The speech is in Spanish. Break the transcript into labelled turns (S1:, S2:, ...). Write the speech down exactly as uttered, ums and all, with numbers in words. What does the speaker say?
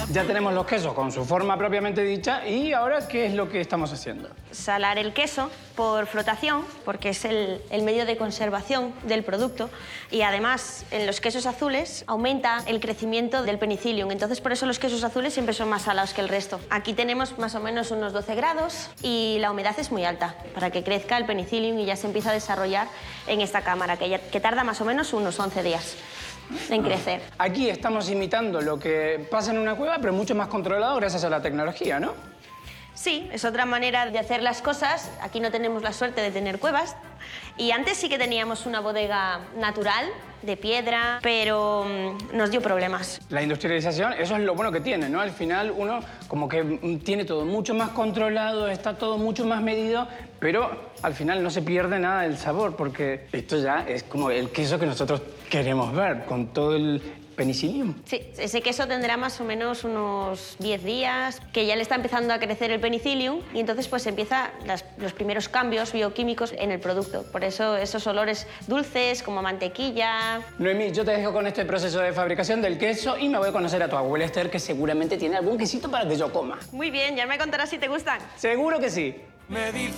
S1: Ya tenemos los quesos con su forma propiamente dicha y ahora, ¿qué es lo que estamos haciendo?
S2: Salar el queso por flotación, porque es el, el medio de conservación del producto, y además en los quesos azules aumenta el crecimiento del penicillium, entonces por eso los quesos azules siempre son más salados que el resto. Aquí tenemos más o menos unos doce grados y la humedad es muy alta para que crezca el penicillium y ya se empieza a desarrollar en esta cámara, que, ya, que tarda más o menos unos once días en crecer.
S1: Aquí estamos imitando lo que pasa en una cueva, pero mucho más controlado gracias a la tecnología, ¿no?
S2: Sí, es otra manera de hacer las cosas. Aquí no tenemos la suerte de tener cuevas. Y antes sí que teníamos una bodega natural, de piedra, pero mmm, nos dio problemas.
S1: La industrialización, eso es lo bueno que tiene, ¿no? Al final uno como que tiene todo mucho más controlado, está todo mucho más medido, pero al final no se pierde nada del sabor, porque esto ya es como el queso que nosotros queremos ver, con todo el penicillium.
S2: Sí, ese queso tendrá más o menos unos diez días, que ya le está empezando a crecer el penicillium y entonces pues empiezan los primeros cambios bioquímicos en el producto. Por eso esos olores dulces como mantequilla.
S1: Noemí, yo te dejo con este proceso de fabricación del queso y me voy a conocer a tu abuela Esther, que seguramente tiene algún quesito para que yo coma.
S2: Muy bien, ya me contarás si te gustan.
S1: Seguro que sí.
S3: Me dice